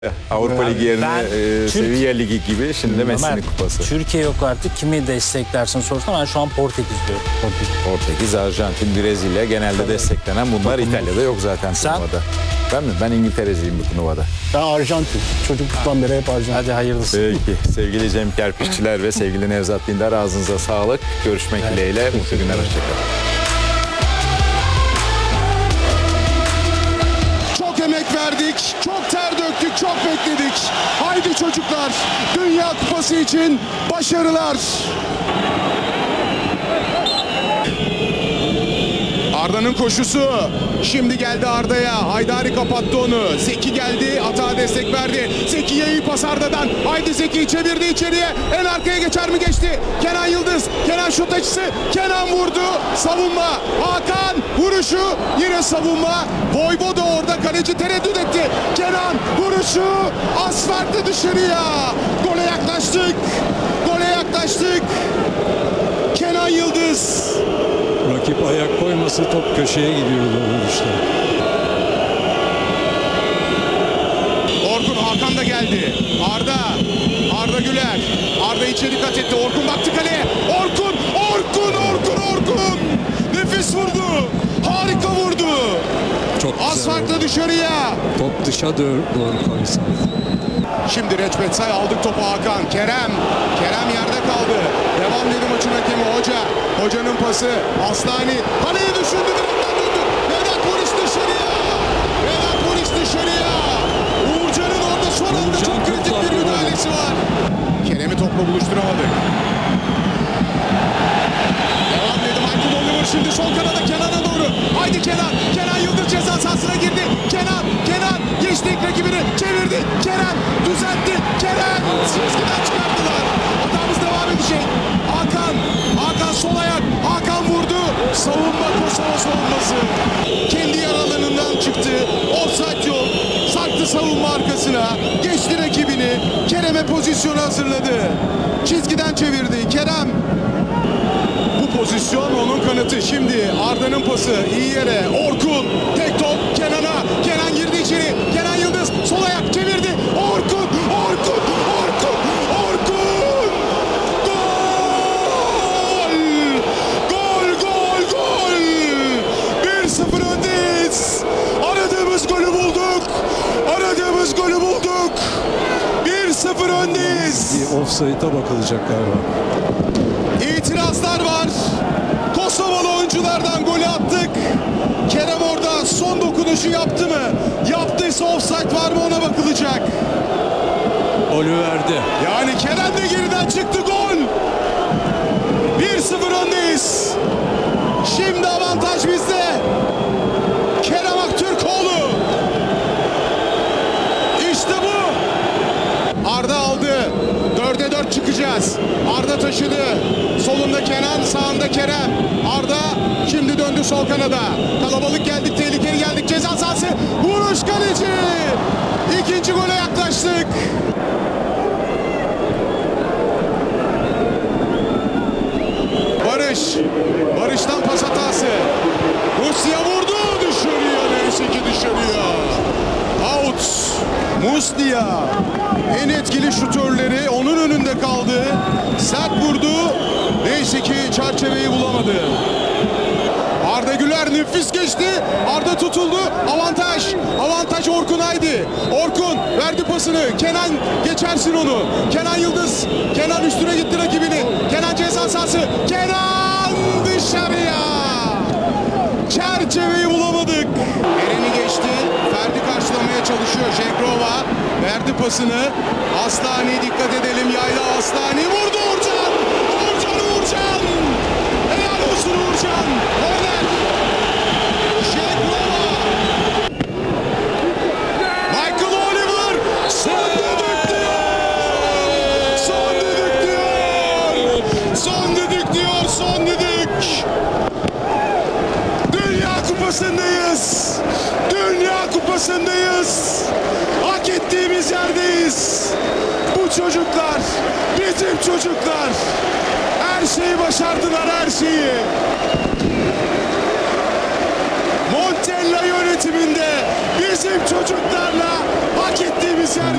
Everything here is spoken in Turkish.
Avrupa Ligi yerine Sevilla Ligi gibi şimdi de Ömer, Messi'nin kupası. Türkiye yok artık. Kimi desteklersin sorusuna ben şu an Portekiz diyorum. Portekiz, Arjantin, Brezilya genelde desteklenen bunlar. İtalya'da yok zaten Sen? turnuvada. Ben mi? Ben İngiltere'ciyim bu turnuvada. Ben Arjantin. Çocukluktan beri hep Arjantin. Hadi hayırlısı. Peki. Sevgili Cem Kerpiççiler ve sevgili Nevzat Dindar, ağzınıza sağlık. Görüşmek dileğiyle. Mutlu günler. Hoşçakalın. Çok emek verdik, çok ter döktük, çok bekledik. Haydi çocuklar, Dünya Kupası için başarılar. Arda'nın koşusu. Şimdi geldi Arda'ya. Haydari kapattı onu. Zeki geldi. Atağa destek verdi. Zeki'ye iyi pas Arda'dan. Haydi Zeki çevirdi içeriye. En arkaya geçer mi geçti? Kenan Yıldız. Kenan şut açısı. Kenan vurdu. Savunma. Hakan vuruşu. Yine savunma. Voyvoda orada. Kaleci tereddüt etti. Kenan vuruşu. Asfaltı dışarıya. Gole yaklaştık. Gole yaklaştık. Kenan Yıldız. Rakip ayak koyması top köşeye gidiyordu o vuruşta. Orkun, Hakan da geldi. Arda Güler. Arda içeri kat etti. Orkun baktı kaleye. Orkun. Nefis vurdu. Harika vurdu. Çok güzel Asfaltla oldu. dışarıya. Top dışa doğru koysa. Şimdi Reçbet Say aldık topu Hakan. Kerem yerde kaldı. Devam dedi maçın hakemi Hoca. Hocanın pası. Aslani. Kaleye düşündü. Direkten döndü. Vedat Polis dışarıya. Uğurcan'ın orada son anda Uğurcan çok kritik bir kurtardı müdahalesi var. Kerem'i topla buluşturamadık. Devam dedi Michael Oliver şimdi sol kanada Kenan'a doğru. Haydi Kenan. Kenan Yıldız ceza sahasına girdi. Kenan geçti rakibini çevirdi. Kerem düzeltti. Kerem çizgiden çıkarttılar. Hatamız devam edecek. Hakan sol ayak. Hakan vurdu. Savunma Kosova savunması. Kendi yer alanından çıktı. Offside yok. Sarktı savunma arkasına. Geçti rakibini. Kerem'e pozisyonu hazırladı. Çizgiden çevirdi. Kerem. Bu pozisyon onun kanıtı. Şimdi Arda'nın pası iyi yere. Orkun tek top Kenan'a. Kenan girdi içeri. Kenan Yıldız sol ayak çevirdi. Orkun. Gol. 1-0 öndeyiz. Aradığımız golü bulduk. 1-0 öndeyiz. Bir offside'a bakılacak galiba. İtirazlar var. Kosovalı oyunculardan golü attık. Kerem orada son dokunuşu yaptı mı? Yaptıysa offside var mı ona bakılacak. Golü verdi. Yani Kerem de geriden çıktı, gol. 1-0 öndeyiz. Şimdi avantaj bizde. Kerem Aktürkoğlu. İşte bu. Arda aldı. 4'e 4 çıkacağız. Arda taşıdı. Solunda Kenan, sağında Kerem. Arda şimdi döndü sol kanada. Kalabalık geldik, tehlikeli geldik. Ceza sahası. Vuruş kaleci. İkinci gole yaklaştık. Barış'tan pas hatası. Rusya vurdu. Dışarıya. Neyse ki dışarıya. Out. Muslia. En etkili şutörleri onun önünde kaldı. Sert vurdu. Neyse ki çerçeveyi bulamadı. Arda Güler nefis geçti. Arda tutuldu. Avantaj Orkun haydi. Orkun verdi pasını. Kenan geçersin onu. Kenan Yıldız. Kenan üstüne gitti rakibini. Kenan ceza sahası. Kenan dışarıya. Çerçeveyi bulamadık. Eren'i geçti. Ferdi karşılamaya çalışıyor. Jegrova verdi pasını. Aslani dikkat edelim. Yayla Aslani vurdu Uğurcan. Uğurcan. Helal olsun Uğurcan. Korner. Jegrova. Michael Oliver. Son düdük diyor. Dünya Kupası'ndayız. Hak ettiğimiz yerdeyiz. Bu çocuklar, bizim çocuklar. Her şeyi başardılar, her şeyi. Montella yönetiminde bir bizim çocuklarla hak ettiğimiz yer